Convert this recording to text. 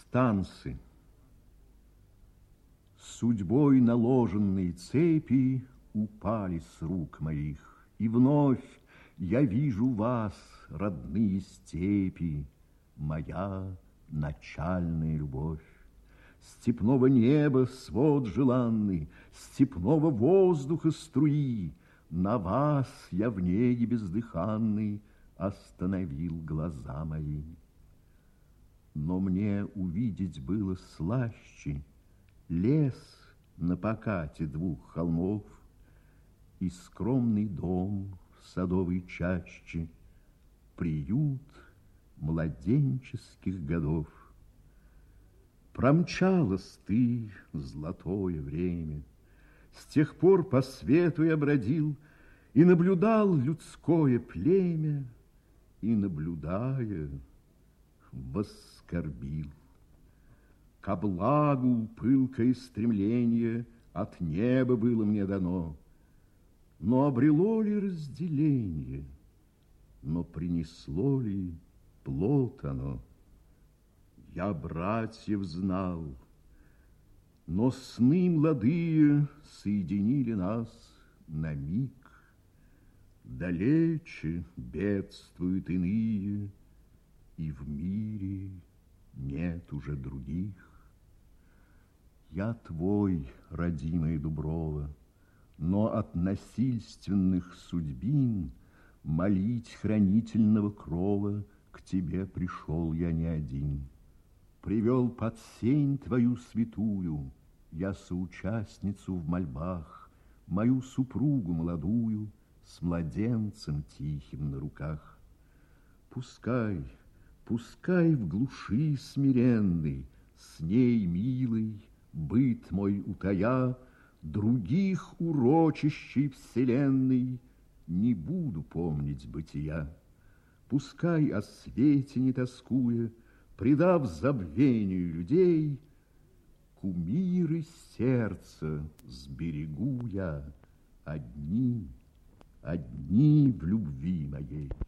Станцы. Судьбой наложенные цепи упали с рук моих, и вновь я вижу вас, родные степи, моя начальная любовь. Степного неба свод желанный, степного воздуха струи, на вас я в неге бездыханный остановил глаза мои. Но мне увидеть было слаще лес на покате двух холмов и скромный дом в садовой чаще, приют младенческих годов. Промчалась ты, золотое время, с тех пор по свету я бродил и наблюдал людское племя, и, наблюдая, воскорбил. Ко благу пылкое стремление от неба было мне дано, но обрело ли разделение, но принесло ли плод оно? Я братьев знал, но сны младые соединили нас на миг. Далече бедствуют иные, и в мире нет уже других. Я твой, родимая Дуброва, но от насильственных судьбин молить хранительного крова к тебе пришел я не один. Привел под сень твою святую я соучастницу в мольбах, мою супругу молодую с младенцем тихим на руках. Пускай, пускай в глуши смиренной, с ней, милый, быт мой утая, других урочищей вселенной не буду помнить бытия. Пускай о свете не тоскуя, предав забвению людей, кумиры сердца сберегу я одни в любви моей.